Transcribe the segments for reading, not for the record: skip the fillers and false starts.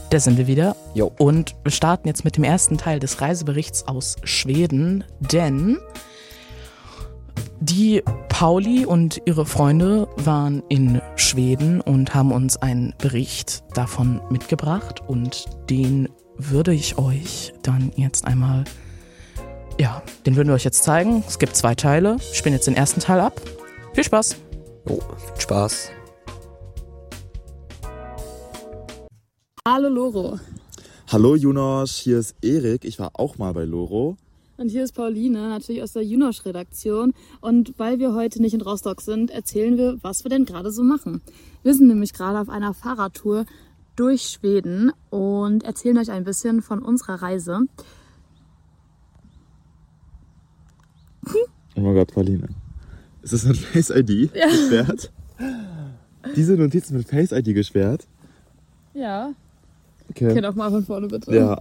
Da sind wir wieder. Jo. Und wir starten jetzt mit dem ersten Teil des Reiseberichts aus Schweden, denn die Pauli und ihre Freunde waren in Schweden und haben uns einen Bericht davon mitgebracht und den würde ich euch dann jetzt einmal, den würden wir euch jetzt zeigen. Es gibt 2 Teile. Wir spielen jetzt den ersten Teil ab. Viel Spaß. Jo, viel Spaß. Hallo Loro. Hallo Junosch, hier ist Erik. Ich war auch mal bei Loro. Und hier ist Pauline, natürlich aus der Junosch-Redaktion. Und weil wir heute nicht in Rostock sind, erzählen wir, was wir denn gerade so machen. Wir sind nämlich gerade auf einer Fahrradtour durch Schweden und erzählen euch ein bisschen von unserer Reise. Oh mein Gott, Pauline. Ist das mit Face ID gesperrt? Diese Notizen mit Face ID gesperrt? Ja. Okay. Okay, nochmal von vorne bitte. Ja.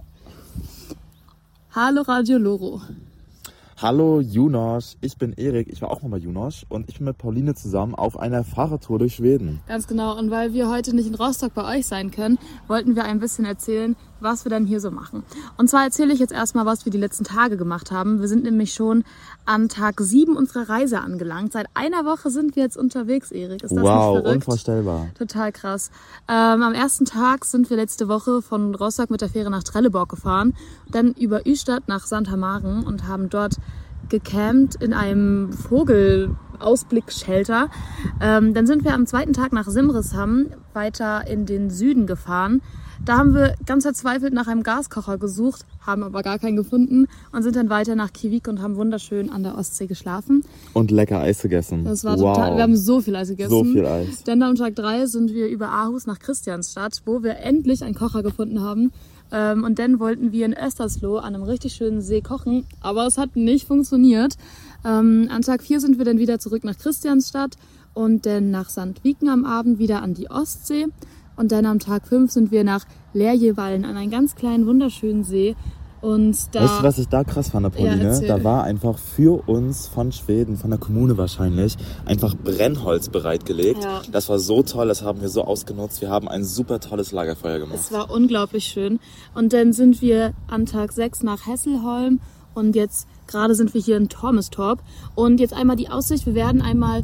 Hallo Radio Loro. Hallo Junosch, ich bin Erik. Ich war auch mal bei Junosch und ich bin mit Pauline zusammen auf einer Fahrradtour durch Schweden. Ganz genau. Und weil wir heute nicht in Rostock bei euch sein können, wollten wir ein bisschen erzählen, was wir dann hier so machen. Und zwar erzähle ich jetzt erstmal, was wir die letzten Tage gemacht haben. Wir sind nämlich schon an Tag 7 unserer Reise angelangt. Seit einer Woche sind wir jetzt unterwegs, Erik. Ist das nicht verrückt? Unvorstellbar. Total krass. Am ersten Tag sind wir letzte Woche von Rostock mit der Fähre nach Trelleborg gefahren, dann über Ystad nach Santa Maren und haben dort gecampt in einem Vogelausblicksshelter. Dann sind wir am zweiten Tag nach Simrishamn weiter in den Süden gefahren. Da haben wir ganz verzweifelt nach einem Gaskocher gesucht, haben aber gar keinen gefunden und sind dann weiter nach Kivik und haben wunderschön an der Ostsee geschlafen. Und lecker Eis gegessen. Das war total, wir haben so viel Eis gegessen. So viel Eis. Dann am Tag 3 sind wir über Aarhus nach Christiansstadt, wo wir endlich einen Kocher gefunden haben. Und dann wollten wir in Östersloh an einem richtig schönen See kochen, aber es hat nicht funktioniert. An Tag 4 sind wir dann wieder zurück nach Christiansstadt und dann nach Sandviken am Abend wieder an die Ostsee. Und dann am Tag 5 sind wir nach Lerjevallen an einen ganz kleinen, wunderschönen See. Und da, weißt du, was ich da krass fand, Pauline? Ja, da war einfach für uns von Schweden, von der Kommune wahrscheinlich, einfach Brennholz bereitgelegt. Ja. Das war so toll, das haben wir so ausgenutzt. Wir haben ein super tolles Lagerfeuer gemacht. Es war unglaublich schön. Und dann sind wir an Tag 6 nach Hesselholm und jetzt gerade sind wir hier in Tormestorp. Und jetzt einmal die Aussicht, wir werden einmal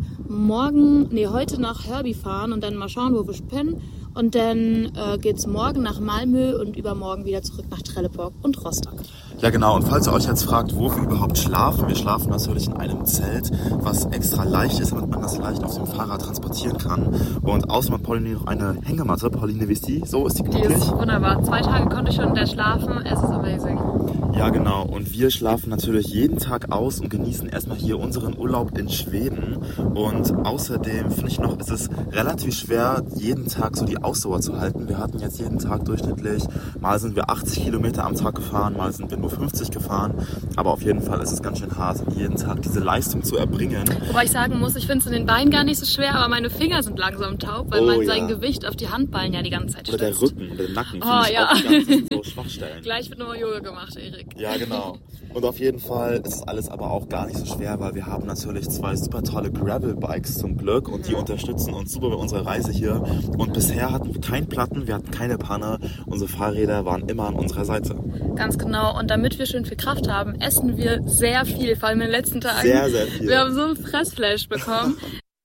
heute nach Hörby fahren und dann mal schauen, wo wir pennen. Und dann geht's morgen nach Malmö und übermorgen wieder zurück nach Trelleborg und Rostock. Ja genau, und falls ihr euch jetzt fragt, wo wir überhaupt schlafen, wir schlafen natürlich in einem Zelt, was extra leicht ist, damit man das leicht auf dem Fahrrad transportieren kann. Und außerdem hat Pauline noch eine Hängematte. Pauline, wie ist die? So ist die Die gemütlich? ist wunderbar. 2 Tage konnte ich schon in der schlafen. Es ist amazing. Ja genau, und wir schlafen natürlich jeden Tag aus und genießen erstmal hier unseren Urlaub in Schweden. Und außerdem finde ich noch, es ist relativ schwer, jeden Tag so die Ausdauer zu halten. Wir hatten jetzt jeden Tag durchschnittlich, mal sind wir 80 Kilometer am Tag gefahren, mal sind wir nur 50 gefahren. Aber auf jeden Fall ist es ganz schön hart, jeden Tag diese Leistung zu erbringen. Wobei ich sagen muss, ich finde es in den Beinen gar nicht so schwer, aber meine Finger sind langsam taub, weil man sein Gewicht auf die Handballen ja die ganze Zeit Oder der stützt. Rücken oder der Nacken. Oh, finde ich ja. auch die ganzen so Schwachstellen. Gleich wird nochmal Yoga gemacht, Erik. Ja, genau. Und auf jeden Fall ist es alles aber auch gar nicht so schwer, weil wir haben natürlich 2 super tolle Gravel-Bikes zum Glück und die unterstützen uns super bei unserer Reise hier. Und bisher hatten wir keinen Platten, wir hatten keine Panne. Unsere Fahrräder waren immer an unserer Seite. Ganz genau. Und damit wir schön viel Kraft haben, essen wir sehr viel, vor allem in den letzten Tagen. Sehr, sehr viel. Wir haben so ein Fressflash bekommen.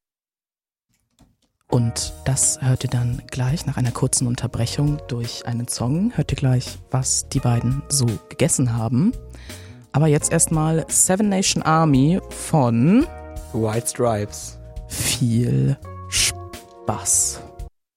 Und das hört ihr dann gleich nach einer kurzen Unterbrechung durch einen Song. Hört ihr gleich, was die beiden so gegessen haben. Aber jetzt erstmal Seven Nation Army von White Stripes. Viel Spaß.